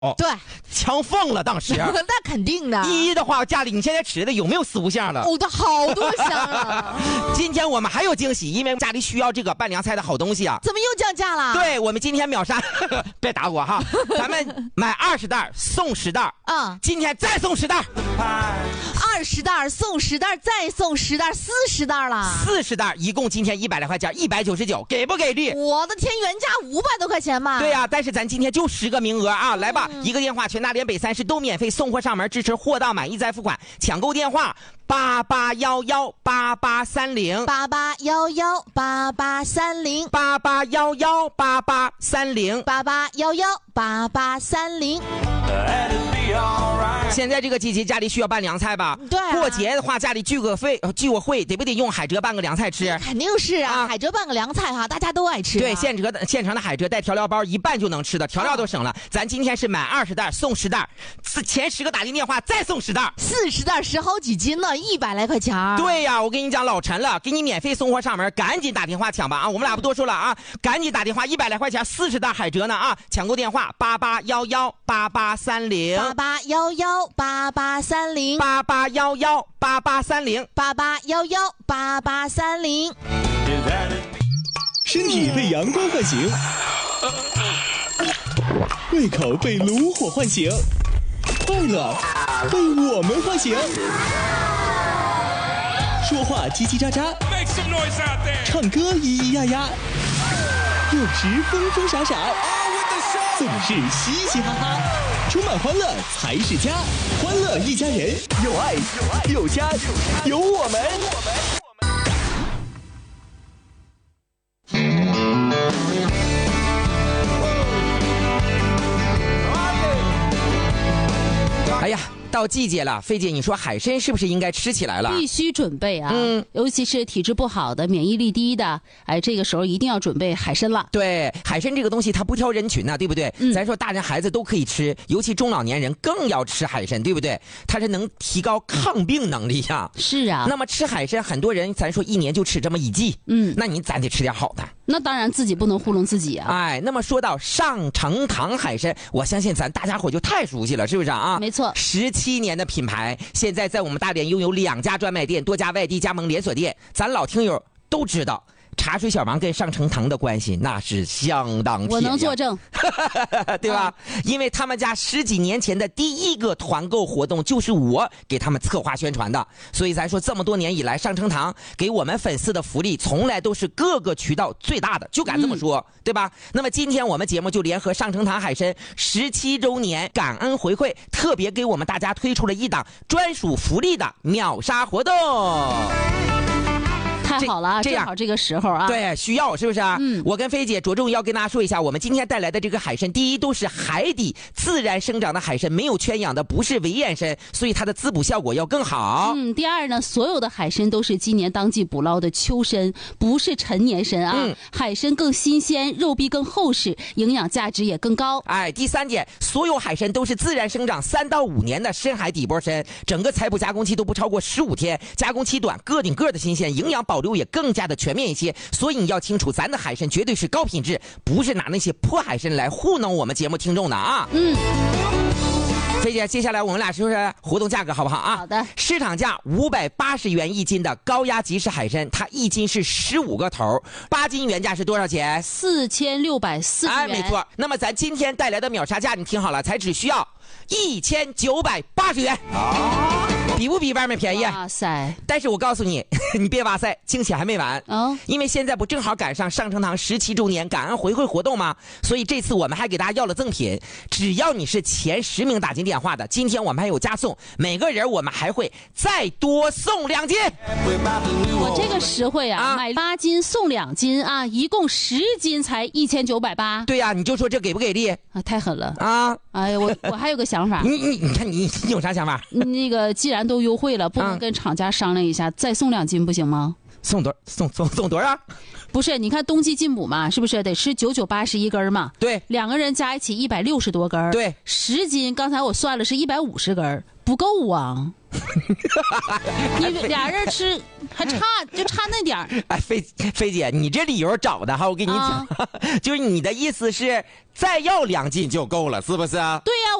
对， 抢疯了当时。 那肯定的。 一的话，家里你现在吃的有没有4、5箱了？ 都好多箱了。 今天我们还有惊喜，因为家里需要这个拌凉菜的好东西啊。 怎么又降价了？ 对，我们今天秒杀，别打我哈，咱们买20袋送10袋，今天再送10袋 ，20袋送10袋，再送10袋，40袋了。 40袋，一共今天100来块钱，199，给不给力？ 我的天，原价500多块钱吧？ 对呀，但是咱今天就10个名额啊，来吧，一个电话，全大连北3市都免费送货上门，支持货到满意再付款，抢购电话88118830，88118830，88118830。现在这个季节家里需要拌凉菜吧？ 对啊， 过节的话家里聚个会，得不得用海蜇拌个凉菜吃？ 肯定是啊，海蜇拌个凉菜哈，大家都爱吃。 对，现成的海蜇带调料包，一拌就能吃的，调料都省了。咱今天是买20袋送10袋，前10个打进电话再送10袋 ，40袋10好几斤呢，100来块钱。 对呀，我跟你讲老陈了，给你免费送货上门，赶紧打电话抢吧啊！我们俩不多说了啊，赶紧打电话，100来块钱40袋海蜇呢啊！抢购电话 88118830，88118830，88118830。 身体被阳光唤醒，胃口被炉火唤醒，快乐被我们唤醒。说话叽叽喳喳，唱歌咿咿呀呀，有时疯疯傻傻，总是嘻嘻哈哈，充满欢乐才是家，欢乐一家人，有爱有家有我们。 哎呀，到季节了，菲姐，你说海参是不是应该吃起来了？ 必须准备啊！尤其是体质不好的、免疫力低的，这个时候一定要准备海参了。 对，海参这个东西它不挑人群呢，对不对？咱说大人孩子都可以吃，尤其中老年人更要吃海参，对不对？它是能提高抗病能力呀。 是啊。 那么吃海参，很多人咱说1年就吃这么1季，那咱得吃点好的。 那当然自己不能糊弄自己啊。 那么说到上城堂海参，我相信咱大家伙就太熟悉了，是不是啊？ 没错 ，17年的品牌，现在在我们大连拥有2家专卖店，多家外地加盟连锁店，咱老听友都知道。茶水小王跟上城堂的关系那是相当铁， 我能作证对吧？因为他们家10几年前的第一个团购活动就是我给他们策划宣传的，所以咱说这么多年以来，上城堂给我们粉丝的福利从来都是各个渠道最大的，就敢这么说，对吧？那么今天我们节目就联合上城堂海参17周年感恩回馈，特别给我们大家推出了一档专属福利的秒杀活动。 太好了，正好这个时候啊， 对，需要是不是啊？我跟菲姐着重要跟大家说一下，我们今天带来的这个海参，第一都是海底自然生长的海参，没有圈养的，不是围眼参，所以它的滋补效果要更好。 第二呢，所有的海参都是今年当季捕捞的秋参，不是陈年参啊。海参更新鲜，肉壁更厚实，营养价值也更高。 第三点，所有海参都是自然生长3到5年的深海底波参，整个采捕加工期都不超过15天，加工期短，个顶个的新鲜，营养保留也更加的全面一些，所以你要清楚，咱的海参绝对是高品质，不是拿那些破海参来糊弄我们节目听众的啊。菲姐，接下来我们俩说说活动价格好不好啊？ 好的。 市场价580元1斤的高压即食海参，它1斤是15个头，8斤原价是多少钱 ？4640元。 没错。那么咱今天带来的秒杀价，你听好了，才只需要1980元。比不比外面便宜？ 哇塞！ 但是我告诉你，你别哇塞，惊喜还没完因为现在不正好赶上上城堂17周年感恩回馈活动吗？所以这次我们还给大家要了赠品，只要你是前10名打进电话的，今天我们还有加送，每个人我们还会再多送2斤。 我这个实惠啊，买8斤送2斤啊，一共10斤才1980。 对呀，你就说这给不给力啊？太狠了啊！ 哎呀，我还有个想法。 你看你有啥想法？ 那个既然都优惠了，不能跟厂家商量一下，再送2斤不行吗？ 送多少？ 不是，你看冬季进补嘛，是不是得吃9×9=81根嘛？ 对 ，2个人加一起160多根。 对 ，10斤，刚才我算了是150根，不够啊。你俩人吃还差那点儿。 哎，菲姐，你这理由找的哈，我跟你讲，就是你的意思是再要2斤就够了，是不是啊？ 对呀。